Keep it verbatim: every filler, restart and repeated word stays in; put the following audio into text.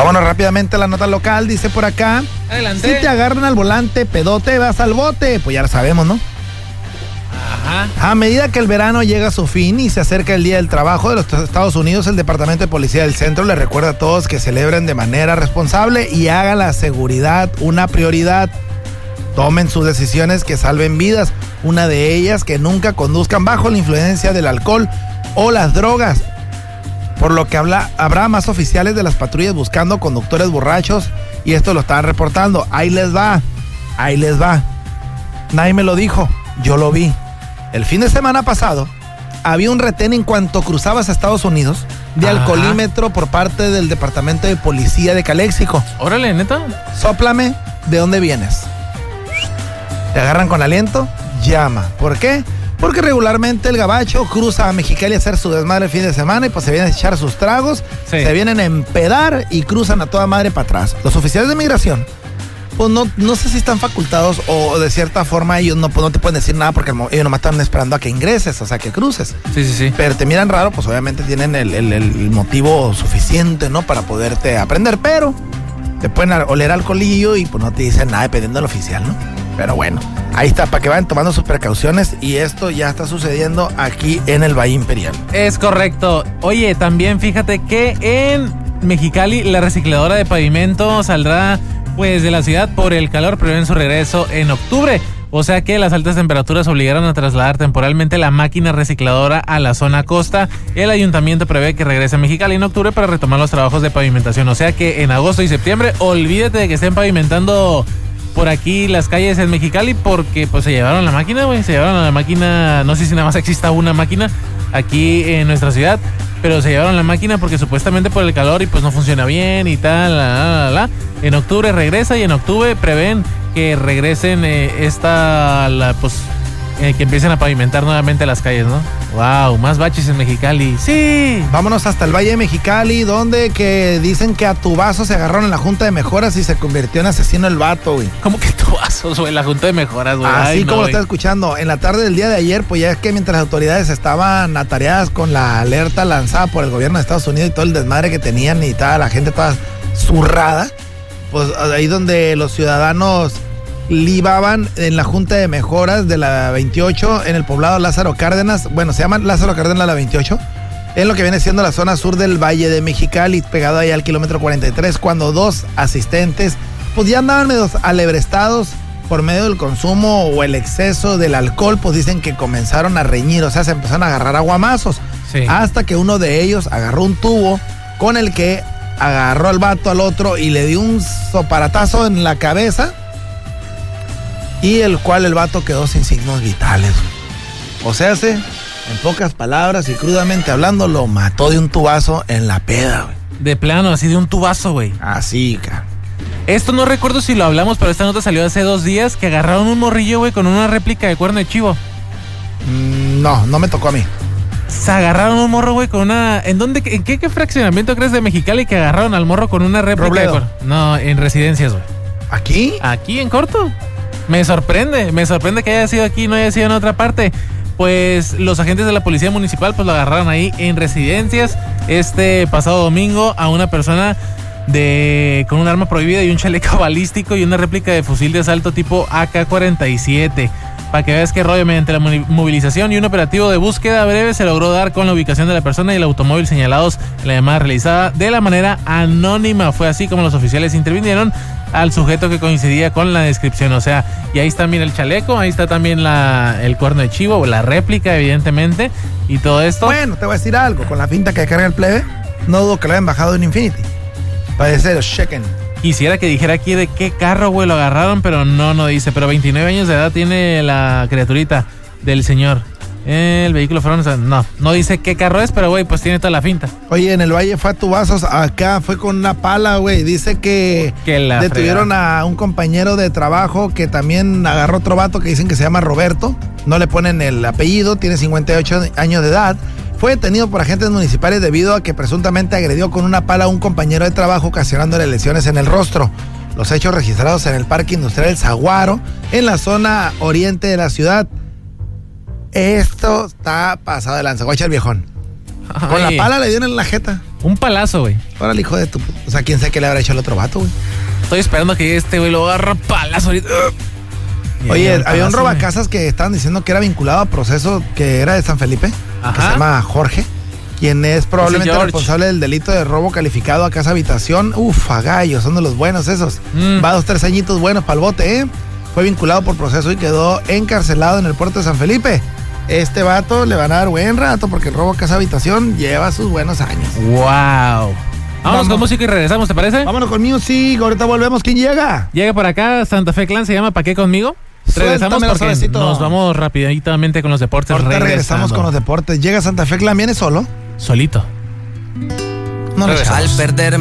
Vámonos rápidamente a la nota local, dice por acá. Adelante. Si te agarran al volante, pedote, vas al bote. Pues ya lo sabemos, ¿no? Ajá. A medida que el verano llega a su fin y se acerca el Día del Trabajo de los Estados Unidos, el Departamento de Policía del Centro le recuerda a todos que celebren de manera responsable y hagan la seguridad una prioridad. Tomen sus decisiones que salven vidas. Una de ellas, que nunca conduzcan bajo la influencia del alcohol o las drogas. Por lo que habla, habrá más oficiales de las patrullas buscando conductores borrachos y esto lo están reportando. Ahí les va, ahí les va. Nadie me lo dijo, yo lo vi. El fin de semana pasado había un retén en cuanto cruzabas a Estados Unidos de Ajá. alcoholímetro por parte del Departamento de Policía de Caléxico. Órale, ¿neta? Sóplame, ¿de dónde vienes? ¿Te agarran con aliento? Llama. ¿Por qué? Porque regularmente el gabacho cruza a Mexicali a hacer su desmadre el fin de semana y pues se vienen a echar sus tragos, sí. se vienen a empedar y cruzan a toda madre para atrás. Los oficiales de migración, pues no, no sé si están facultados o de cierta forma ellos no, pues no te pueden decir nada porque ellos nomás están esperando a que ingreses, o sea, que cruces. Sí, sí, sí. Pero te miran raro, pues obviamente tienen el, el, el motivo suficiente, ¿no? Para poderte aprender, pero te pueden oler alcoholillo y pues no te dicen nada dependiendo del oficial, ¿no? Pero bueno, ahí está, para que vayan tomando sus precauciones y esto ya está sucediendo aquí en el Valle Imperial. Es correcto. Oye, también fíjate que en Mexicali la recicladora de pavimento saldrá pues de la ciudad por el calor, prevén su regreso en octubre. O sea que las altas temperaturas obligaron a trasladar temporalmente la máquina recicladora a la zona costa. El ayuntamiento prevé que regrese a Mexicali en octubre para retomar los trabajos de pavimentación. O sea que en agosto y septiembre, olvídate de que estén pavimentando por aquí las calles en Mexicali porque pues se llevaron la máquina, güey. Se llevaron la máquina, no sé si nada más exista una máquina aquí en nuestra ciudad, pero se llevaron la máquina porque supuestamente por el calor y pues no funciona bien y tal, la, la, la, la. En octubre regresa y en octubre prevén que regresen eh, esta, la, pues, eh, que empiecen a pavimentar nuevamente las calles, ¿no? Wow, más baches en Mexicali. Sí. Vámonos hasta el Valle de Mexicali, donde que dicen que a Tubazo se agarraron en la Junta de Mejoras y se convirtió en asesino el vato, güey. ¿Cómo que Tubazos, güey? La Junta de Mejoras, güey. Así Ay, como no, lo güey. estás escuchando. En la tarde del día de ayer, pues ya es que mientras las autoridades estaban atareadas con la alerta lanzada por el gobierno de Estados Unidos y todo el desmadre que tenían y toda la gente toda zurrada, pues ahí donde los ciudadanos libaban en la Junta de Mejoras de la veintiocho en el poblado Lázaro Cárdenas, bueno, se llama Lázaro Cárdenas la veintiocho, en lo que viene siendo la zona sur del Valle de Mexicali, pegado ahí al kilómetro cuarenta y tres, cuando dos asistentes pues ya andaban medio alebrestados por medio del consumo o el exceso del alcohol, pues dicen que comenzaron a reñir, o sea, se empezaron a agarrar a guamazos, Sí. hasta que uno de ellos agarró un tubo con el que agarró al vato al otro y le dio un soparatazo en la cabeza, y el cual el vato quedó sin signos vitales. O sea, se, en pocas palabras y crudamente hablando, lo mató de un tubazo en la peda, güey. De plano, así de un tubazo, güey. Así, cara. Esto no recuerdo si lo hablamos, pero esta nota salió hace dos días que agarraron un morrillo, güey, con una réplica de cuerno de chivo. Mm, no, no me tocó a mí. Se agarraron un morro, güey, con una... ¿En dónde? ¿En qué, qué fraccionamiento crees de Mexicali que agarraron al morro con una réplica Robledo. de cuerno? No, en residencias, güey. ¿Aquí? Aquí, en corto. Me sorprende, me sorprende que haya sido aquí y no haya sido en otra parte. Pues los agentes de la policía municipal pues lo agarraron ahí en residencias este pasado domingo a una persona de con un arma prohibida y un chaleco balístico y una réplica de fusil de asalto tipo A K cuarenta y siete. Para que veas qué rollo, mediante la movilización y un operativo de búsqueda breve se logró dar con la ubicación de la persona y el automóvil señalados en la llamada realizada de la manera anónima. Fue así como los oficiales intervinieron al sujeto que coincidía con la descripción. O sea, y ahí está, mira, el chaleco, ahí está también la, el cuerno de chivo, la réplica, evidentemente, y todo esto. Bueno, te voy a decir algo. Con la finta que carga el plebe, no dudo que lo hayan bajado de un Infinity. Para decir, chequen. Quisiera que dijera aquí de qué carro, güey, lo agarraron, pero no, no dice. Pero veintinueve años de edad tiene la criaturita del señor. El vehículo fueron... No, no dice qué carro es, pero, güey, pues tiene toda la finta. Oye, en el Valle fue a Tubazos, acá fue con una pala, güey. Dice que, que la detuvieron fregada. a un compañero de trabajo que también agarró otro vato que dicen que se llama Roberto. No le ponen el apellido, tiene cincuenta y ocho años de edad. Fue detenido por agentes municipales debido a que presuntamente agredió con una pala a un compañero de trabajo, ocasionándole lesiones en el rostro. Los hechos registrados en el Parque Industrial El Saguaro, en la zona oriente de la ciudad. Esto está pasado de lanza. Guacha el viejón. Con Ay. la pala le dieron en la jeta. Un palazo, güey. Órale, hijo de tu... O sea, quién sabe qué le habrá hecho al otro vato, güey. Estoy esperando que este güey lo agarra palazo ahorita. Oye, un había un robacasas que estaban diciendo que era vinculado a proceso que era de San Felipe, Ajá. que se llama Jorge, quien es probablemente responsable del delito de robo calificado a casa habitación. Uf, a gallos, son de los buenos esos. Mm. Va dos, tres añitos buenos para el bote, ¿eh? Fue vinculado por proceso y quedó encarcelado en el puerto de San Felipe. Este vato le van a dar buen rato porque el robo a casa habitación lleva sus buenos años. ¡Wow! Vámonos Vamos. con música y regresamos, ¿te parece? Vámonos con music, ahorita volvemos. ¿Quién llega? Llega por acá Santa Fe Clan, se llama ¿Pa' qué conmigo? Regresamos porque suavecito. Nos vamos rapiditamente con los deportes. Ahorita regresamos con los deportes. Llega Santa Fe Clan, ¿viene solo? Solito. No, al perder